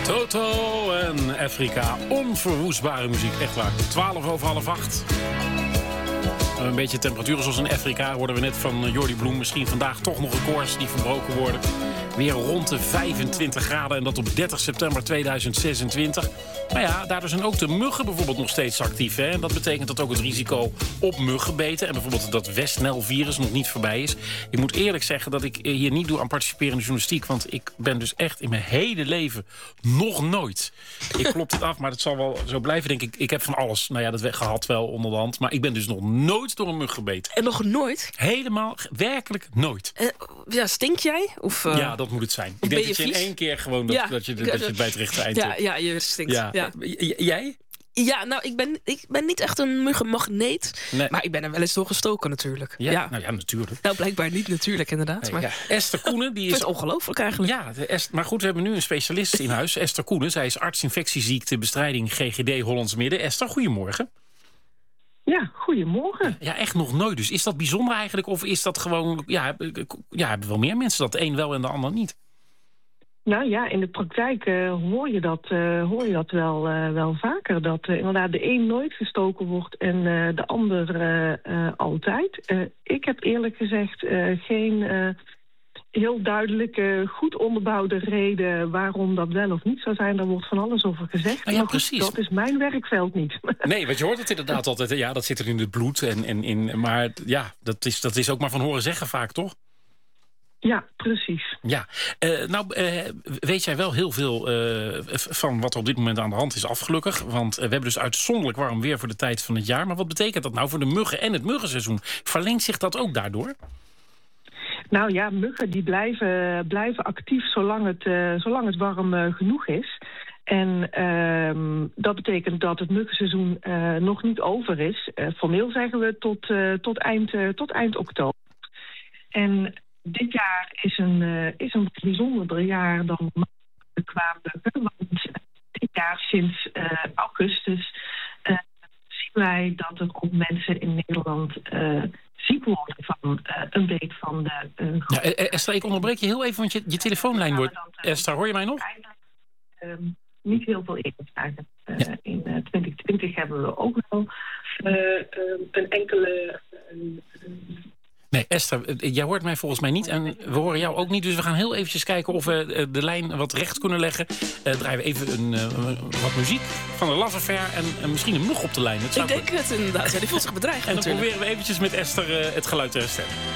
Toto en Afrika. Onverwoestbare muziek, echt waar. 7:12. Een beetje temperaturen zoals in Afrika hoorden we net van Jordi Bloem. Misschien vandaag toch nog records die verbroken worden. Weer rond de 25 graden en dat op 30 september 2026. Maar ja, daardoor zijn ook de muggen bijvoorbeeld nog steeds actief. Hè? En dat betekent dat ook het risico op muggenbeten... en bijvoorbeeld dat West-Nijl-virus nog niet voorbij is. Ik moet eerlijk zeggen dat ik hier niet doe aan participerende journalistiek... want ik ben dus echt in mijn hele leven nog nooit... Ik klop het af, maar dat zal wel zo blijven, denk ik. Ik heb van alles, nou ja, dat gehad wel onder de hand... maar ik ben dus nog nooit door een mug gebeten. En nog nooit? Helemaal, werkelijk nooit. Ja, stink jij? Of, ja, dat moet het zijn. Ik denk dat je in één keer gewoon dat je bij het rechte eind hebt. Ja, je stinkt. Ja. Jij? Ja, nou, ik ben niet echt een muggenmagneet. Nee. Maar ik ben er wel eens door gestoken natuurlijk. Ja. Nou ja, natuurlijk. Nou, blijkbaar niet natuurlijk, inderdaad. Nee, maar... ja. Esther Koenen, die is... ongelooflijk eigenlijk. Ja, maar goed, we hebben nu een specialist in huis. Esther Koenen, zij is arts infectieziekte bestrijding GGD Hollands Midden. Esther, goedemorgen. Ja, goedemorgen. Ja, echt nog nooit. Dus is dat bijzonder eigenlijk? Of is dat gewoon... Ja, hebben wel meer mensen dat? De een wel en de ander niet? Nou ja, in de praktijk hoor je dat wel vaker. Dat inderdaad de een nooit gestoken wordt en de ander altijd. Ik heb eerlijk gezegd geen heel duidelijke, goed onderbouwde reden... waarom dat wel of niet zou zijn. Daar wordt van alles over gezegd. Ja, precies. Dat is mijn werkveld niet. Nee, want je hoort het inderdaad altijd. Ja, dat zit er in het bloed. Maar ja, dat is ook maar van horen zeggen vaak, toch? Ja, precies. Ja, weet jij wel heel veel van wat er op dit moment aan de hand is afgelukkig? Want we hebben dus uitzonderlijk warm weer voor de tijd van het jaar. Maar wat betekent dat nou voor de muggen en het muggenseizoen? Verlengt zich dat ook daardoor? Nou ja, muggen die blijven actief zolang het warm genoeg is. En dat betekent dat het muggenseizoen nog niet over is. Formeel zeggen we tot eind oktober. En dit jaar is een bijzonderder jaar dan qua muggen. Want dit jaar sinds augustus zien wij dat er ook mensen in Nederland ziek worden van een beet van de Esther, ik onderbreek je heel even, want je telefoonlijn wordt... Esther, hoor je mij nog? Niet heel veel ingeslagen. In 2020 hebben we ook wel een enkele... Nee, Esther, jij hoort mij volgens mij niet en we horen jou ook niet. Dus we gaan heel eventjes kijken of we de lijn wat recht kunnen leggen. Draaien we even wat muziek van de Love Affair en misschien een mug op de lijn. Ik denk het inderdaad. Ja, die voelt zich bedreigd. En dan proberen we eventjes met Esther het geluid te herstellen.